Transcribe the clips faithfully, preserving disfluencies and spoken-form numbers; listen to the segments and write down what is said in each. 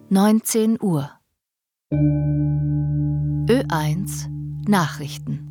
neunzehn Uhr. Ö eins Nachrichten.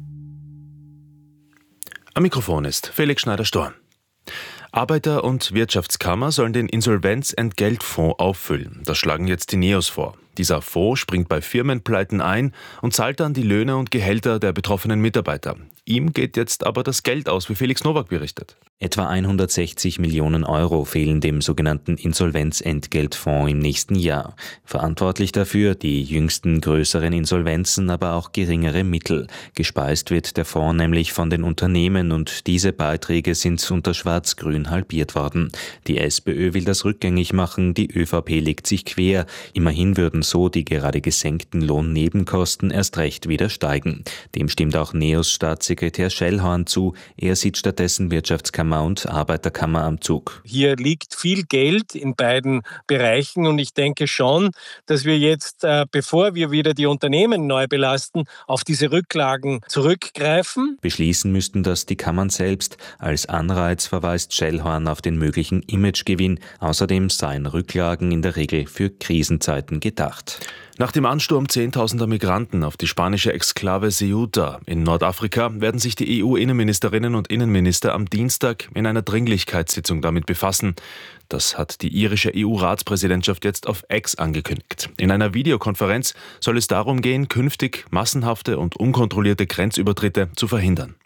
Am Mikrofon ist Felix Schneider-Storm. Arbeiter- und Wirtschaftskammer sollen den Insolvenzentgeltfonds auffüllen. Das schlagen jetzt die Neos vor. Dieser Fonds springt bei Firmenpleiten ein und zahlt dann die Löhne und Gehälter der betroffenen Mitarbeiter. Ihm geht jetzt aber das Geld aus, wie Felix Nowak berichtet. Etwa hundertsechzig Millionen Euro fehlen dem sogenannten Insolvenzentgeltfonds im nächsten Jahr. Verantwortlich dafür die jüngsten größeren Insolvenzen, aber auch geringere Mittel. Gespeist wird der Fonds nämlich von den Unternehmen und diese Beiträge sind unter Schwarz-Grün halbiert worden. Die SPÖ will das rückgängig machen, die ÖVP legt sich quer. Immerhin würden so die gerade gesenkten Lohnnebenkosten erst recht wieder steigen. Dem stimmt auch Neos Staatssekretär Schellhorn zu. Er sieht stattdessen Wirtschaftskammer und Arbeiterkammer am Zug. Hier liegt viel Geld in beiden Bereichen und ich denke schon, dass wir jetzt, äh, bevor wir wieder die Unternehmen neu belasten, auf diese Rücklagen zurückgreifen. Beschließen müssten das die Kammern selbst. Als Anreiz verweist Schellhorn auf den möglichen Imagegewinn. Außerdem seien Rücklagen in der Regel für Krisenzeiten gedacht. Nach dem Ansturm zehntausender Migranten auf die spanische Exklave Ceuta in Nordafrika werden sich die E U-Innenministerinnen und Innenminister am Dienstag in einer Dringlichkeitssitzung damit befassen. Das hat die irische E U-Ratspräsidentschaft jetzt auf X angekündigt. In einer Videokonferenz soll es darum gehen, künftig massenhafte und unkontrollierte Grenzübertritte zu verhindern.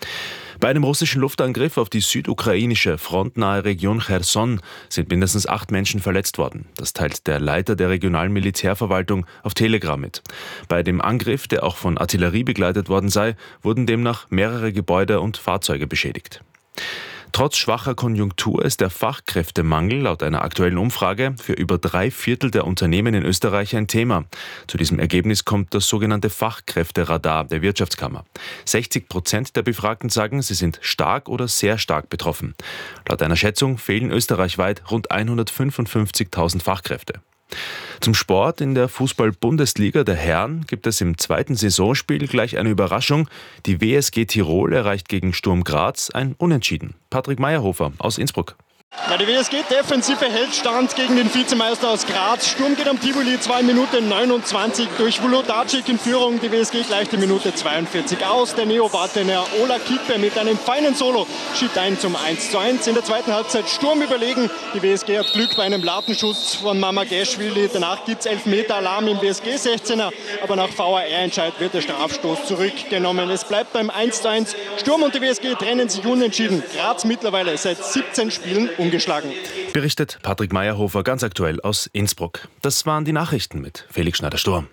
Bei einem russischen Luftangriff auf die südukrainische frontnahe Region Cherson sind mindestens acht Menschen verletzt worden. Das teilt der Leiter der regionalen Militärverwaltung auf Telegram mit. Bei dem Angriff, der auch von Artillerie begleitet worden sei, wurden demnach mehrere Gebäude und Fahrzeuge beschädigt. Trotz schwacher Konjunktur ist der Fachkräftemangel laut einer aktuellen Umfrage für über drei Viertel der Unternehmen in Österreich ein Thema. Zu diesem Ergebnis kommt das sogenannte Fachkräfteradar der Wirtschaftskammer. sechzig Prozent der Befragten sagen, sie sind stark oder sehr stark betroffen. Laut einer Schätzung fehlen österreichweit rund hundertfünfundfünfzigtausend Fachkräfte. Zum Sport: In der Fußball-Bundesliga der Herren gibt es im zweiten Saisonspiel gleich eine Überraschung. Die W S G Tirol erreicht gegen Sturm Graz ein Unentschieden. Patrick Meyerhofer aus Innsbruck. Ja, die W S G-Defensive hält stand gegen den Vizemeister aus Graz. Sturm geht am Tivoli zwei Minuten neunundzwanzig durch Vulodacic in Führung. Die W S G gleicht die Minute zweiundvierzig aus. Der Neobartener Ola Kippe mit einem feinen Solo schiebt ein zum eins zu eins. In der zweiten Halbzeit Sturm überlegen. Die W S G hat Glück bei einem Latenschuss von Mamagashvili. Danach gibt es Elfmeter-Alarm im W S G-sechzehner. Aber nach V A R-Entscheid wird der Strafstoß zurückgenommen. Es bleibt beim eins zu eins. Sturm und die W S G trennen sich unentschieden. Graz mittlerweile seit siebzehn Spielen ungeschlagen. Berichtet Patrick Meyerhofer ganz aktuell aus Innsbruck. Das waren die Nachrichten mit Felix Schneider-Storm.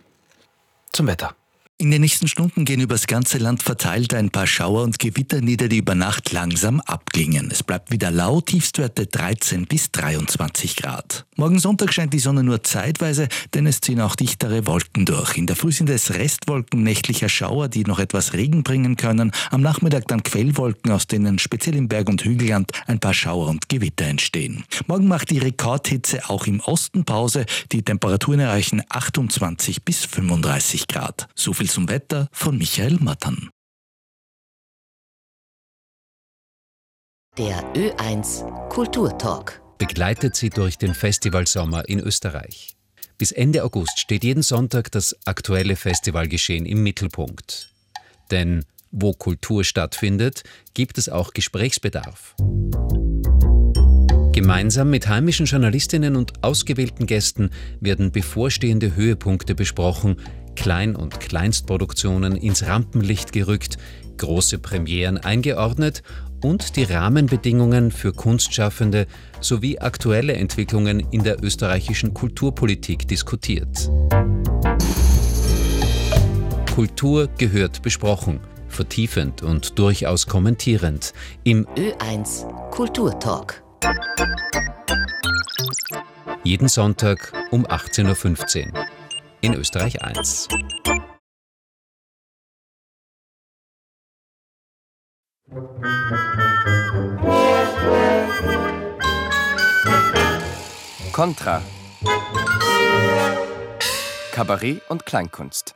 Zum Wetter. In den nächsten Stunden gehen übers ganze Land verteilt ein paar Schauer und Gewitter nieder, die über Nacht langsam abklingen. Es bleibt wieder lau, Tiefstwerte dreizehn bis dreiundzwanzig Grad. Morgen Sonntag scheint die Sonne nur zeitweise, denn es ziehen auch dichtere Wolken durch. In der Früh sind es Restwolken nächtlicher Schauer, die noch etwas Regen bringen können. Am Nachmittag dann Quellwolken, aus denen speziell im Berg- und Hügelland ein paar Schauer und Gewitter entstehen. Morgen macht die Rekordhitze auch im Osten Pause. Die Temperaturen erreichen achtundzwanzig bis fünfunddreißig Grad. So viel zum Wetter von Michael Mattern. Der Ö eins Kulturtalk begleitet Sie durch den Festivalsommer in Österreich. Bis Ende August steht jeden Sonntag das aktuelle Festivalgeschehen im Mittelpunkt. Denn wo Kultur stattfindet, gibt es auch Gesprächsbedarf. Gemeinsam mit heimischen Journalistinnen und ausgewählten Gästen werden bevorstehende Höhepunkte besprochen, Klein- und Kleinstproduktionen ins Rampenlicht gerückt, große Premieren eingeordnet und die Rahmenbedingungen für Kunstschaffende sowie aktuelle Entwicklungen in der österreichischen Kulturpolitik diskutiert. Kultur gehört besprochen, vertiefend und durchaus kommentierend im Ö eins Kulturtalk. Jeden Sonntag um achtzehn Uhr fünfzehn in Österreich eins. Kontra. Kabarett und Kleinkunst.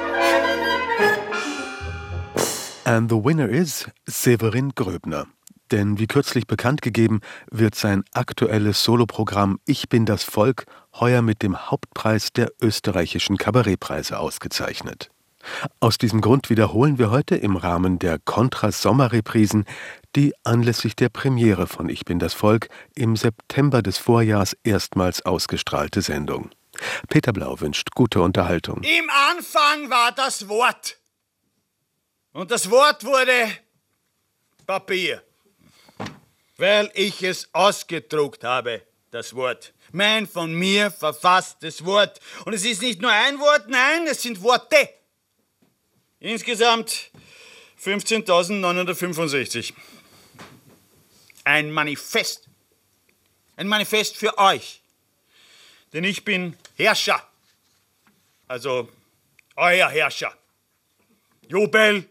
And the winner is Severin Gröbner. Denn wie kürzlich bekannt gegeben, wird sein aktuelles Soloprogramm Ich bin das Volk heuer mit dem Hauptpreis der österreichischen Kabarettpreise ausgezeichnet. Aus diesem Grund wiederholen wir heute im Rahmen der Contra-Sommerreprisen die anlässlich der Premiere von Ich bin das Volk im September des Vorjahrs erstmals ausgestrahlte Sendung. Peter Blau wünscht gute Unterhaltung. Im Anfang war das Wort. Und das Wort wurde Papier. Weil ich es ausgedruckt habe, das Wort. Mein von mir verfasstes Wort. Und es ist nicht nur ein Wort, nein, es sind Worte. Insgesamt fünfzehntausendneunhundertfünfundsechzig. Ein Manifest. Ein Manifest für euch. Denn ich bin Herrscher. Also euer Herrscher. Jubel!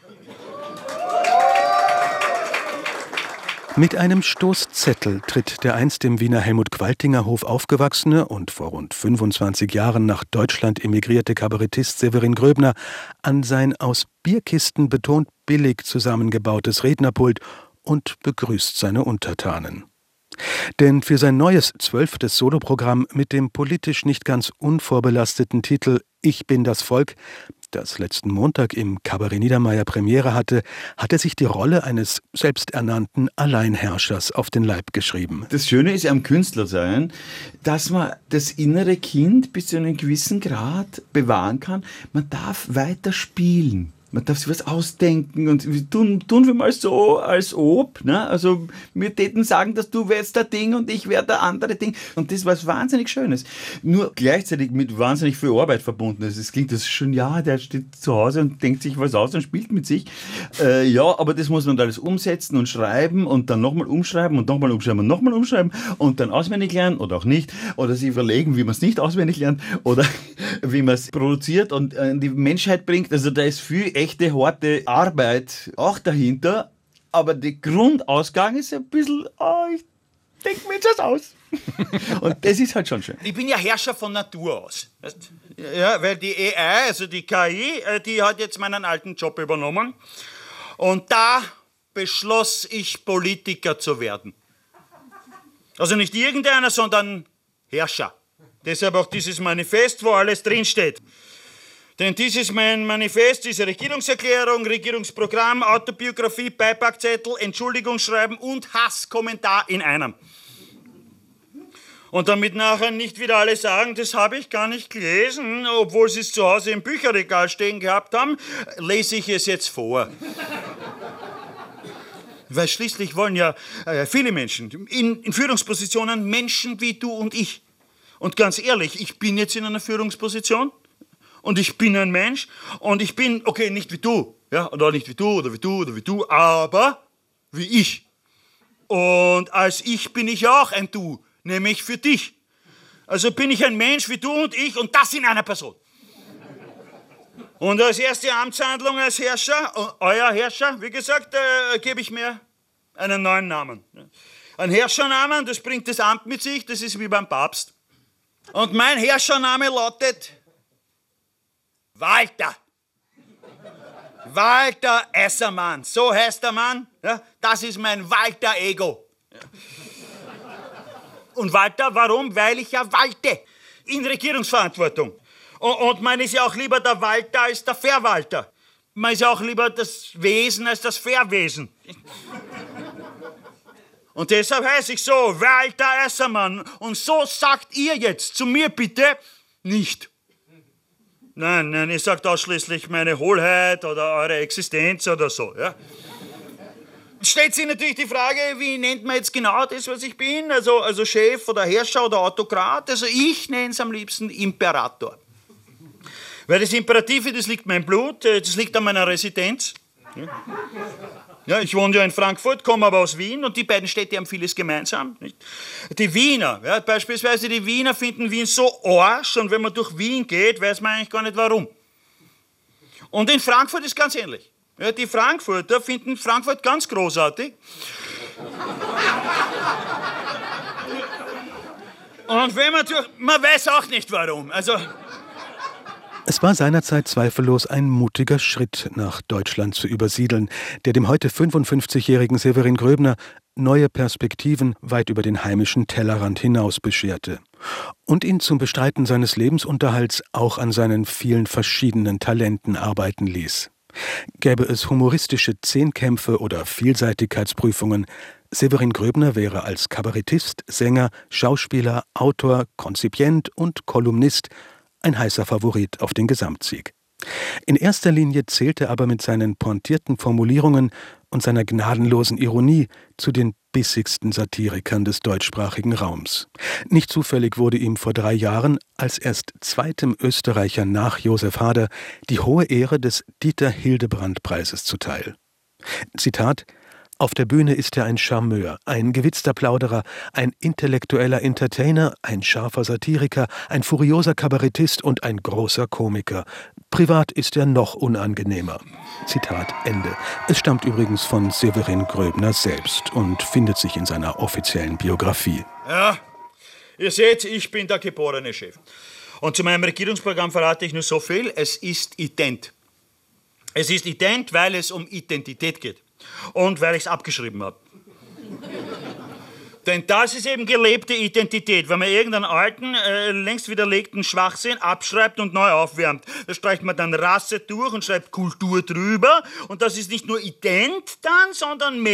Mit einem Stoßzettel tritt der einst im Wiener Helmut-Qualtinger-Hof aufgewachsene und vor rund fünfundzwanzig Jahren nach Deutschland emigrierte Kabarettist Severin Gröbner an sein aus Bierkisten betont billig zusammengebautes Rednerpult und begrüßt seine Untertanen. Denn für sein neues zwölftes Soloprogramm mit dem politisch nicht ganz unvorbelasteten Titel Ich bin das Volk, das letzten Montag im Kabarett Niedermeyer Premiere hatte, hat er sich die Rolle eines selbsternannten Alleinherrschers auf den Leib geschrieben. Das Schöne ist am Künstlersein, dass man das innere Kind bis zu einem gewissen Grad bewahren kann. Man darf weiter spielen. Man darf sich was ausdenken und tun, tun wir mal so, als ob. Ne? Also wir täten sagen, dass du wärst der Ding und ich wär der andere Ding. Und das war was wahnsinnig Schönes. Nur gleichzeitig mit wahnsinnig viel Arbeit verbunden. Also es klingt das schon, ja, der steht zu Hause und denkt sich was aus und spielt mit sich. Äh, ja, aber das muss man alles umsetzen und schreiben und dann nochmal umschreiben und nochmal umschreiben und nochmal umschreiben und dann auswendig lernen oder auch nicht. Oder sich überlegen, wie man es nicht auswendig lernt oder wie man es produziert und in die Menschheit bringt. Also da ist viel echte, harte Arbeit auch dahinter, aber der Grundausgang ist ein bisschen, oh, ich denke mir jetzt das aus. Und das ist halt schon schön. Ich bin ja Herrscher von Natur aus. Weißt? Ja, weil die A I, also die K I, die hat jetzt meinen alten Job übernommen. Und da beschloss ich, Politiker zu werden. Also nicht irgendeiner, sondern Herrscher. Deshalb auch dieses Manifest, wo alles drinsteht. Denn dies ist mein Manifest, diese Regierungserklärung, Regierungsprogramm, Autobiografie, Beipackzettel, Entschuldigungsschreiben und Hasskommentar in einem. Und damit nachher nicht wieder alle sagen, das habe ich gar nicht gelesen, obwohl sie es zu Hause im Bücherregal stehen gehabt haben, lese ich es jetzt vor. Weil schließlich wollen ja äh, viele Menschen in, in Führungspositionen Menschen wie du und ich. Und ganz ehrlich, ich bin jetzt in einer Führungsposition. Und ich bin ein Mensch und ich bin, okay, nicht wie du, ja, oder nicht wie du, oder wie du, oder wie du, aber wie ich. Und als ich bin ich auch ein Du, nämlich für dich. Also bin ich ein Mensch wie du und ich und das in einer Person. Und als erste Amtshandlung als Herrscher, euer Herrscher, wie gesagt, äh, gebe ich mir einen neuen Namen. Ein Herrschernamen, das bringt das Amt mit sich, das ist wie beim Papst. Und mein Herrschername lautet Walter. Walter Essermann, so heißt der Mann. Ja, das ist mein Walter-Ego. Ja. Und Walter, warum? Weil ich ja walte. In Regierungsverantwortung. Und, und man ist ja auch lieber der Walter als der Verwalter. Man ist ja auch lieber das Wesen als das Verwesen. Und deshalb heiße ich so, Walter Essermann. Und so sagt ihr jetzt zu mir bitte nicht. Nein, nein, ihr sagt ausschließlich meine Hohlheit oder eure Existenz oder so, ja. Stellt sich natürlich die Frage, wie nennt man jetzt genau das, was ich bin? Also, also Chef oder Herrscher oder Autokrat? Also ich nenne es am liebsten Imperator. Weil das Imperative, das liegt mein Blut, das liegt an meiner Residenz. Ja. Ja, ich wohne ja in Frankfurt, komme aber aus Wien und die beiden Städte haben vieles gemeinsam. Nicht? Die Wiener, ja, beispielsweise die Wiener finden Wien so arsch und wenn man durch Wien geht, weiß man eigentlich gar nicht warum. Und in Frankfurt ist ganz ähnlich. Ja, die Frankfurter finden Frankfurt ganz großartig. Und wenn man durch, man weiß auch nicht warum. Also Es war seinerzeit zweifellos ein mutiger Schritt, nach Deutschland zu übersiedeln, der dem heute fünfundfünfzigjährigen Severin Gröbner neue Perspektiven weit über den heimischen Tellerrand hinaus bescherte und ihn zum Bestreiten seines Lebensunterhalts auch an seinen vielen verschiedenen Talenten arbeiten ließ. Gäbe es humoristische Zehnkämpfe oder Vielseitigkeitsprüfungen, Severin Gröbner wäre als Kabarettist, Sänger, Schauspieler, Autor, Konzipient und Kolumnist ein heißer Favorit auf den Gesamtsieg. In erster Linie zählt er aber mit seinen pointierten Formulierungen und seiner gnadenlosen Ironie zu den bissigsten Satirikern des deutschsprachigen Raums. Nicht zufällig wurde ihm vor drei Jahren als erst zweitem Österreicher nach Josef Hader die hohe Ehre des Dieter-Hildebrandt-Preises zuteil. Zitat: Auf der Bühne ist er ein Charmeur, ein gewitzter Plauderer, ein intellektueller Entertainer, ein scharfer Satiriker, ein furioser Kabarettist und ein großer Komiker. Privat ist er noch unangenehmer. Zitat Ende. Es stammt übrigens von Severin Gröbner selbst und findet sich in seiner offiziellen Biografie. Ja, ihr seht, ich bin der geborene Chef. Und zu meinem Regierungsprogramm verrate ich nur so viel, es ist ident. Es ist ident, weil es um Identität geht. Und weil ich es abgeschrieben habe. Denn das ist eben gelebte Identität, wenn man irgendeinen alten, äh, längst widerlegten Schwachsinn abschreibt und neu aufwärmt. Da streicht man dann Rasse durch und schreibt Kultur drüber. Und das ist nicht nur ident dann, sondern